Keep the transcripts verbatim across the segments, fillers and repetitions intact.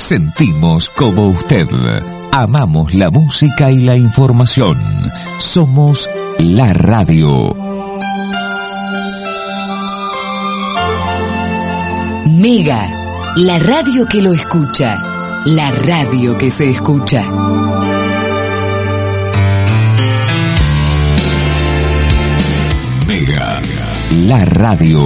Sentimos como usted. Amamos la música y la información. Somos la radio. Mega, la radio que lo escucha. La radio que se escucha. Mega, la radio.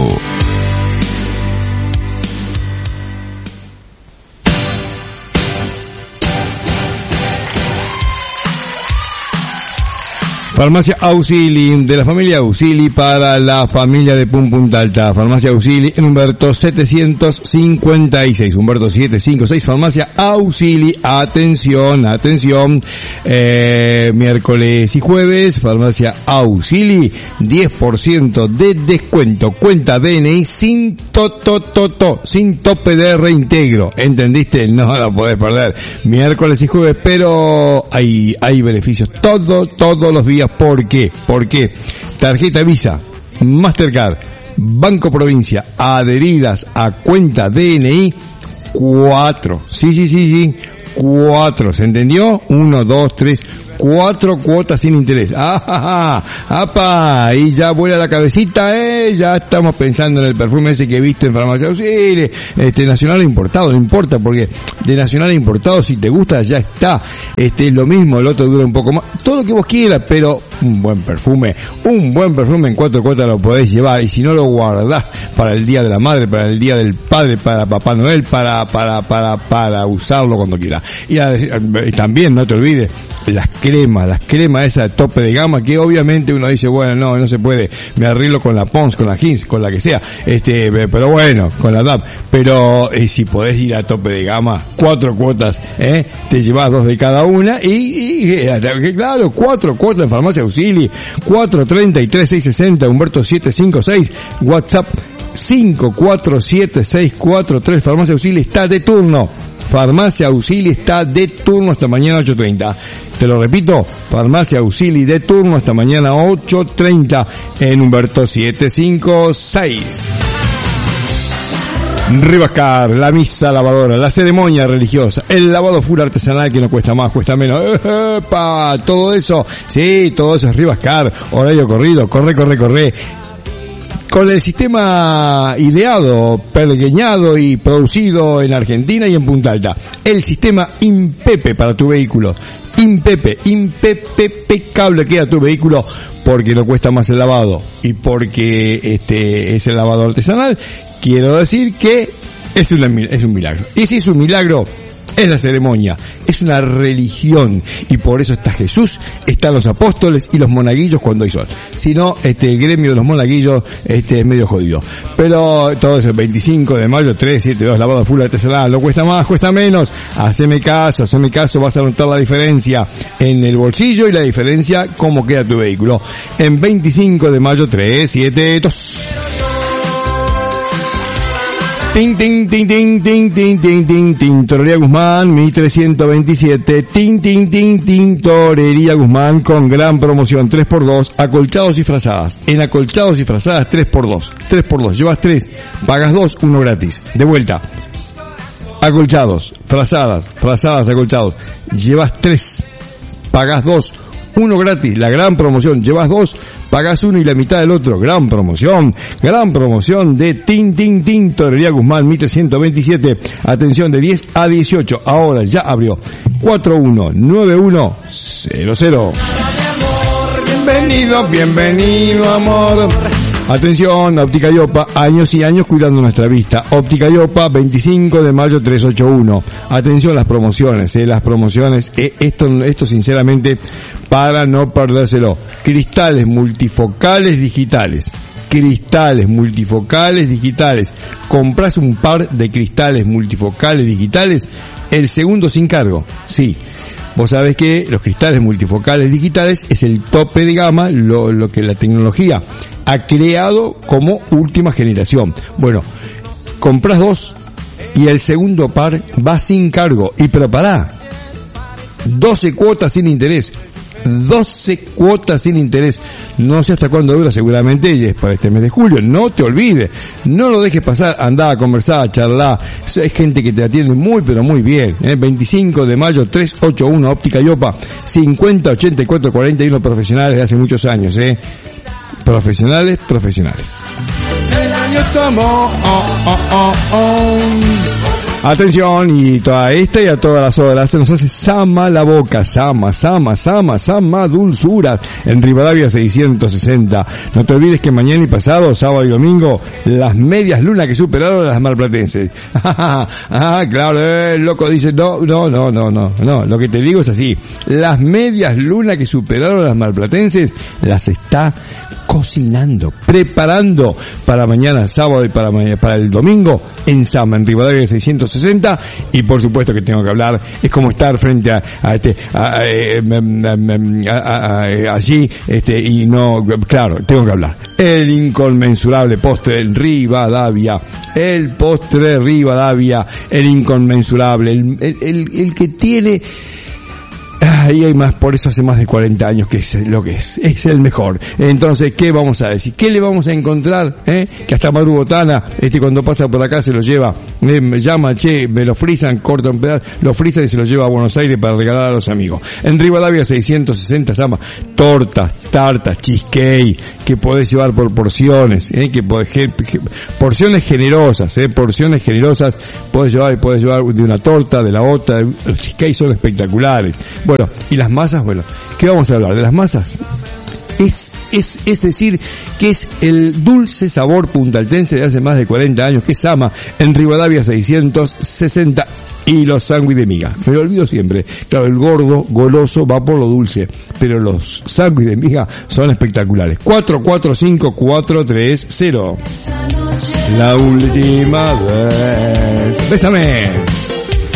Farmacia Auxili, de la familia Auxili para la familia de Pum Punta Alta. Farmacia Auxili en Humberto setecientos cincuenta y seis. Humberto setecientos cincuenta y seis, Farmacia Auxili. Atención, atención. Eh, miércoles y jueves, Farmacia Auxili, diez por ciento de descuento. Cuenta D N I sin to, to, to, to, sin tope de reintegro. ¿Entendiste? No la podés perder. Miércoles y jueves, pero hay, hay beneficios todo, todos los días. ¿Por qué? Porque tarjeta Visa, Mastercard, Banco Provincia, adheridas a cuenta D N I, cuatro. Sí, sí, sí, sí. Cuatro. ¿Se entendió? Uno, dos, tres, cuatro cuotas sin interés. ¡Ah, apa! Ahí ya vuela la cabecita, eh. Ya estamos pensando en el perfume ese que he visto en Farmacia Auxili. Este, nacional o importado, no importa, porque de nacional a importado, si te gusta, ya está. Este, es lo mismo, el otro dura un poco más. Todo lo que vos quieras, pero un buen perfume, un buen perfume en cuatro cuotas lo podés llevar. Y si no lo guardás para el Día de la Madre, para el Día del Padre, para Papá Noel, para, para, para, para usarlo cuando quieras. Y, a, y también, no te olvides, las cremas, las cremas esas de tope de gama, que obviamente uno dice, bueno, no, no se puede, me arreglo con la Pons, con la Hins, con la que sea, este, pero bueno, con la D A P, pero eh, si podés ir a tope de gama, cuatro cuotas, eh, te llevas dos de cada una, y, y eh, claro, cuatro cuotas en Farmacia Auxili, cuatro treinta y tres seiscientos sesenta, Humberto setecientos cincuenta y seis, WhatsApp cinco cuatro siete seis cuatro tres, Farmacia Auxili está de turno. Farmacia Auxili está de turno hasta mañana ocho treinta. Te lo repito, Farmacia Auxili de turno hasta mañana ocho treinta en Humberto setecientos cincuenta y seis. Rivascar, la misa lavadora, la ceremonia religiosa, el lavado full artesanal que no cuesta más, cuesta menos. ¡Epa! Todo eso, sí, todo eso es Rivascar, horario corrido, corre, corre, corre. Con el sistema ideado, pergeñado y producido en Argentina y en Punta Alta. El sistema INPEPE para tu vehículo. INPEPE, impecable queda tu vehículo porque no cuesta más el lavado y porque este es el lavado artesanal. Quiero decir que es un, es un milagro. Y si es un milagro, es la ceremonia, es una religión, y por eso está Jesús, están los apóstoles y los monaguillos cuando hay sol. Si no, este, el gremio de los monaguillos, este, es medio jodido. Pero todo eso, el veinticinco de mayo, tres siete dos, lavado full artesanal, no cuesta más, cuesta menos. Haceme caso, haceme caso, vas a notar la diferencia en el bolsillo y la diferencia cómo queda tu vehículo. En veinticinco de mayo, tres siete dos. Ting, ting, ting, ting, ting, ting, ting, ting, ting, Torería Guzmán, mil trescientos veintisiete, ting, ting, ting, ting, Torería Guzmán, con gran promoción, tres por dos, acolchados y frazadas. En acolchados y frazadas, tres por dos, tres por dos, llevas tres, pagas dos, uno gratis. De vuelta, acolchados, frazadas, frazadas, acolchados, llevas tres, pagas dos, uno gratis, la gran promoción, llevas dos, pagas uno y la mitad del otro, gran promoción, gran promoción de Tin Tin Tin, Torería Guzmán, mil trescientos veintisiete, atención de diez a dieciocho, ahora ya abrió, cuatro uno nueve uno cero cero. Bienvenido, bienvenido amor. Atención, Óptica Iopa, años y años cuidando nuestra vista. Óptica Iopa, veinticinco de mayo, trescientos ochenta y uno. Atención las promociones, eh, las promociones, eh, esto, esto sinceramente, para no perdérselo. Cristales multifocales digitales. Cristales multifocales digitales. Compras un par de cristales multifocales digitales, el segundo sin cargo. Sí. Vos sabés que los cristales multifocales digitales es el tope de gama, lo, lo que la tecnología ha creado como última generación. Bueno, compras dos y el segundo par va sin cargo. Y pero pará, doce cuotas sin interés. doce cuotas sin interés. No sé hasta cuándo dura, seguramente y es para este mes de julio. No te olvides, no lo dejes pasar, andá a conversar, a charlar. Hay gente que te atiende muy pero muy bien. ¿eh? veinticinco de mayo, trescientos ochenta y uno, Óptica Iopa, cincuenta ochenta y cuatro cuarenta y uno, profesionales de hace muchos años. ¿eh? Profesionales, profesionales. El año somos, oh, oh, oh, oh. Atención, y toda esta y a todas las horas se nos hace sama la boca, sama, sama, sama, sama, dulzuras, en Rivadavia seiscientos sesenta. No te olvides que mañana y pasado, sábado y domingo, las medias lunas que superaron las marplatenses. Ah, claro, el loco dice, no, no, no, no, no, no, lo que te digo es así, las medias lunas que superaron las marplatenses, las está cocinando, preparando para mañana sábado y para mañana, para el domingo en Sama, en Rivadavia seiscientos sesenta. Y por supuesto que tengo que hablar, es como estar frente a, a este a, a, a, a, allí este y no, claro, tengo que hablar. El inconmensurable postre en Rivadavia, el postre Rivadavia, el inconmensurable, el, el, el, el que tiene. Ahí hay más, por eso hace más de cuarenta años que es lo que es, es el mejor. Entonces, ¿qué vamos a decir? ¿Qué le vamos a encontrar? ¿Eh? Que hasta Maru Botana, este cuando pasa por acá se lo lleva, eh, me llama, che, me lo frisan, corta un pedazo, lo frisan y se lo lleva a Buenos Aires para regalar a los amigos. En Rivadavia seiscientos sesenta se llama tortas, tartas, cheesecake, que podés llevar por porciones, eh, que podés, que, porciones generosas, eh, porciones generosas, podés llevar, podés llevar de una torta, de la otra, los cheesecake son espectaculares. Bueno, y las masas, bueno, ¿qué vamos a hablar? De las masas. Es, es, es decir, que es el dulce sabor puntaltense de hace más de cuarenta años, que es Sama, en Rivadavia seiscientos sesenta, y los sándwiches de miga. Me lo olvido siempre. Claro, el gordo, goloso, va por lo dulce, pero los sándwiches de miga son espectaculares. cuatro cuatro cinco cuatro tres cero. La última vez. Bésame.